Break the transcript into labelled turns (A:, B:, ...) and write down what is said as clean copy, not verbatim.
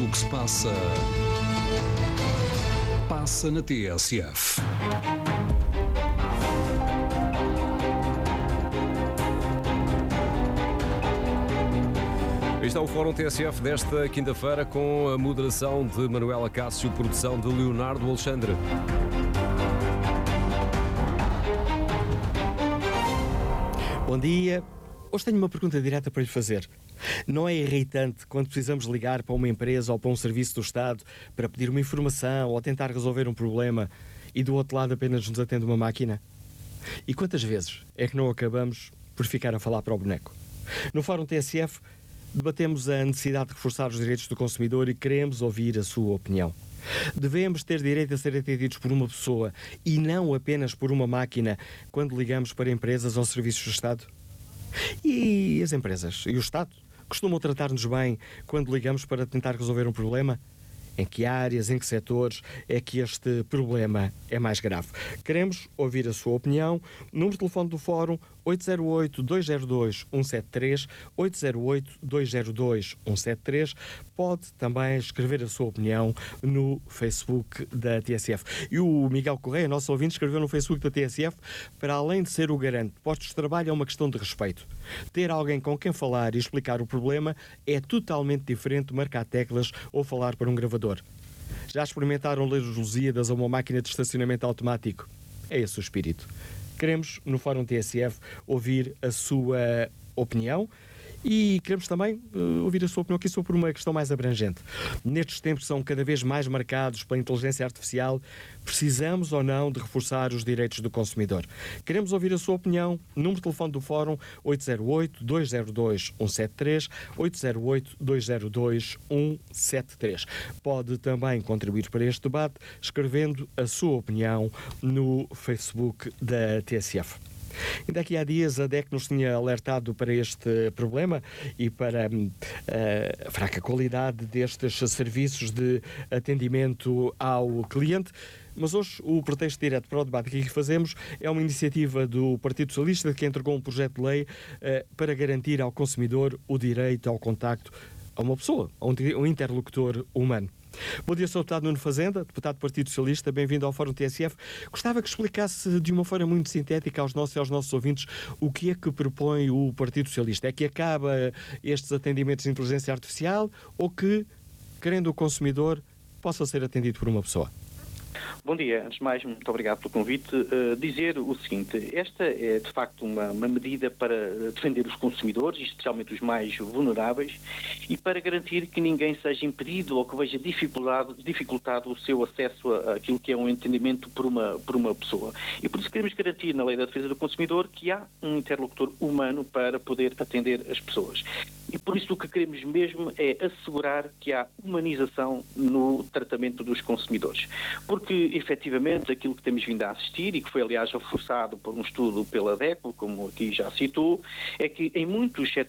A: o que se passa, passa na TSF.
B: Está o Fórum TSF desta quinta-feira com a moderação de Manuela Cássio, produção de Leonardo Alexandre.
C: Bom dia. Hoje tenho uma pergunta direta para lhe fazer. Não é irritante quando precisamos ligar para uma empresa ou para um serviço do Estado para pedir uma informação ou tentar resolver um problema e do outro lado apenas nos atende uma máquina? E quantas vezes é que não acabamos por ficar a falar para o boneco? No Fórum TSF debatemos a necessidade de reforçar os direitos do consumidor e queremos ouvir a sua opinião. Devemos ter direito a ser atendidos por uma pessoa e não apenas por uma máquina quando ligamos para empresas ou serviços do Estado? E as empresas e o Estado costumam tratar-nos bem quando ligamos para tentar resolver um problema? Em que áreas, em que setores é que este problema é mais grave? Queremos ouvir a sua opinião. Número de telefone do Fórum 808-202-173, 808-202-173. Pode também escrever a sua opinião no Facebook da TSF. E o Miguel Correia, nosso ouvinte, escreveu no Facebook da TSF: para além de ser o garante de postos de trabalho, é uma questão de respeito. Ter alguém com quem falar e explicar o problema é totalmente diferente de marcar teclas ou falar para um gravador. Já experimentaram ler os Lusíadas a uma máquina de estacionamento automático? É esse o espírito. Queremos, no Fórum TSF, ouvir a sua opinião e queremos também ouvir a sua opinião aqui sobre uma questão mais abrangente. Nestes tempos são cada vez mais marcados pela inteligência artificial. Precisamos ou não de reforçar os direitos do consumidor? Queremos ouvir a sua opinião. Número de telefone do Fórum 808-202-173, 808-202-173. Pode também contribuir para este debate escrevendo a sua opinião no Facebook da TSF. Ainda aqui há dias a DEC nos tinha alertado para este problema e para a fraca qualidade destes serviços de atendimento ao cliente. Mas hoje o pretexto direto para o debate que aqui fazemos é uma iniciativa do Partido Socialista que entregou um projeto de lei para garantir ao consumidor o direito ao contacto a uma pessoa, a um interlocutor humano. Bom dia, Sr. Deputado Nuno Fazenda, deputado do Partido Socialista, bem-vindo ao Fórum TSF. Gostava que explicasse de uma forma muito sintética aos nossos ouvintes o que é que propõe o Partido Socialista. É que acaba estes atendimentos de inteligência artificial ou que, querendo o consumidor, possa ser atendido por uma pessoa?
D: Bom dia. Antes de mais, muito obrigado pelo convite. Dizer o seguinte: esta é, de facto, uma medida para defender os consumidores, especialmente os mais vulneráveis, e para garantir que ninguém seja impedido ou que veja dificultado o seu acesso àquilo que é um entendimento por uma pessoa. E por isso queremos garantir, na Lei da Defesa do Consumidor, que há um interlocutor humano para poder atender as pessoas. E por isso o que queremos mesmo é assegurar que há humanização no tratamento dos consumidores. Porque, efetivamente, aquilo que temos vindo a assistir, e que foi, aliás, reforçado por um estudo pela DECO, como aqui já citou, é que em muitos setores